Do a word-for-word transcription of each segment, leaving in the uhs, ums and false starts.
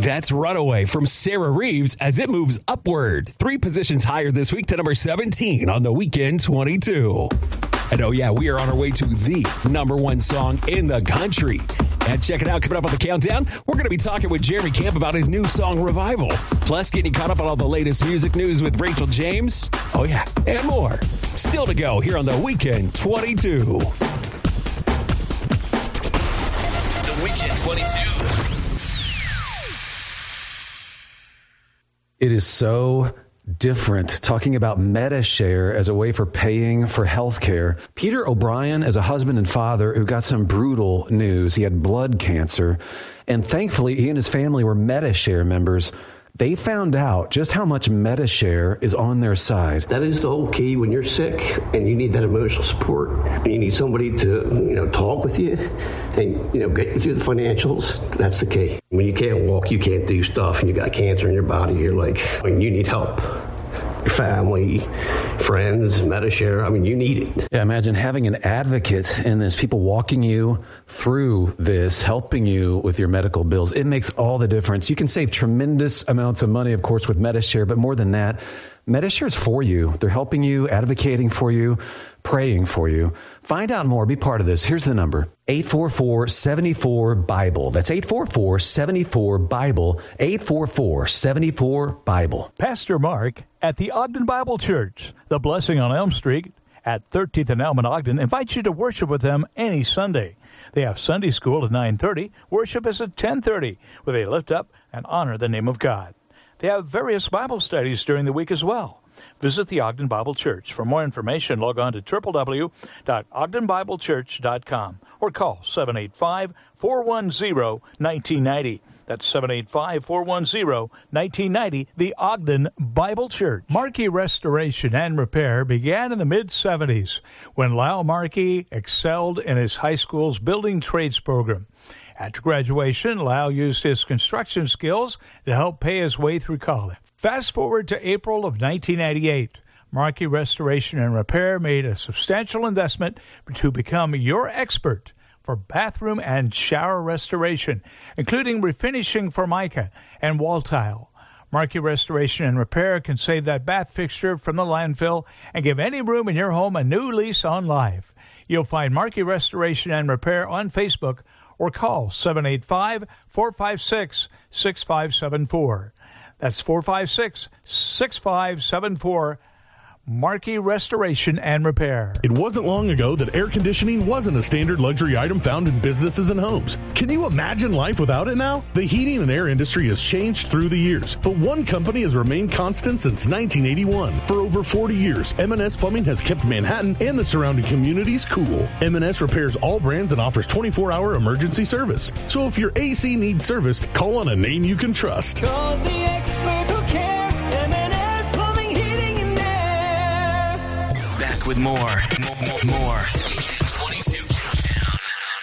That's Runaway from Sarah Reeves as it moves upward. Three positions higher this week to number seventeen on the Weekend twenty-two. And oh yeah, we are on our way to the number one song in the country. And check it out, coming up on the countdown, we're going to be talking with Jeremy Camp about his new song, Revival. Plus, getting caught up on all the latest music news with Rachel James. Oh yeah, and more. Still to go here on the Weekend twenty-two. The Weekend twenty-two. It is so different talking about MediShare as a way for paying for health care. Peter O'Brien is a husband and father who got some brutal news. He had blood cancer, and thankfully he and his family were MediShare members. They found out just how much MediShare is on their side. That is the whole key when you're sick and you need that emotional support. You need somebody to, you know, talk with you and, you know, get you through the financials. That's the key. When you can't walk, you can't do stuff, and you got cancer in your body, you're like, I mean, you need help. Your family, friends, MediShare, I mean, you need it. Yeah, imagine having an advocate in this, people walking you through this, helping you with your medical bills. It makes all the difference. You can save tremendous amounts of money, of course, with MediShare, but more than that, MediShare is for you. They're helping you, advocating for you, praying for you. Find out more. Be part of this. Here's the number. eight four four, seven four, BIBLE. That's eight four four, seven four, BIBLE. eight four four, seven four, BIBLE. Pastor Mark at the Ogden Bible Church, the Blessing on Elm Street at thirteenth and Elm in Ogden, invites you to worship with them any Sunday. They have Sunday school at nine thirty. Worship is at ten thirty, where they lift up and honor the name of God. They have various Bible studies during the week as well. Visit the Ogden Bible Church. For more information, log on to w w w dot ogden bible church dot com or call seven eight five, four one zero, one nine nine zero. That's seven eight five, four one zero, one nine nine zero, the Ogden Bible Church. Markey Restoration and Repair began in the mid seventies when Lyle Markey excelled in his high school's building trades program. After graduation, Lyle used his construction skills to help pay his way through college. Fast forward to April of nineteen ninety-eight. Markey Restoration and Repair made a substantial investment to become your expert for bathroom and shower restoration, including refinishing formica and wall tile. Markey Restoration and Repair can save that bath fixture from the landfill and give any room in your home a new lease on life. You'll find Markey Restoration and Repair on Facebook or call seven eight five, four five six, six five seven four. That's four five six, six five seven four. Markey Restoration and Repair. It wasn't long ago that air conditioning wasn't a standard luxury item found in businesses and homes. Can you imagine life without it now? The heating and air industry has changed through the years, but one company has remained constant since nineteen eighty-one. For over forty years, M and S Plumbing has kept Manhattan and the surrounding communities cool. M and S repairs all brands and offers twenty-four hour emergency service. So if your A C needs serviced, call on a name you can trust. Call the experts who care. M and S Plumbing, Heating, and Air. Back with more. More. more, more. twenty-two Countdown.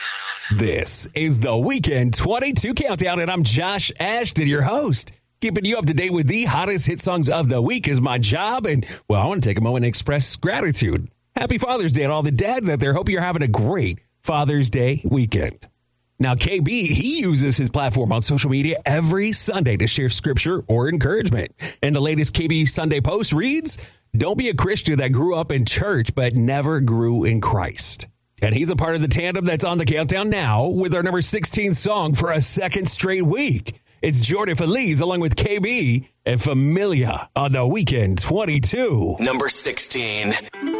This is the Weekend twenty-two Countdown, and I'm Josh Ashton, your host. Keeping you up to date with the hottest hit songs of the week is my job, and, well, I want to take a moment and express gratitude. Happy Father's Day to all the dads out there. Hope you're having a great Father's Day weekend. Now, K B, he uses his platform on social media every Sunday to share scripture or encouragement. And the latest K B Sunday post reads, "Don't be a Christian that grew up in church but never grew in Christ." And he's a part of the tandem that's on the countdown now with our number sixteen song for a second straight week. It's Jordan Feliz along with K B and Familia on the Weekend twenty-two. Number sixteen.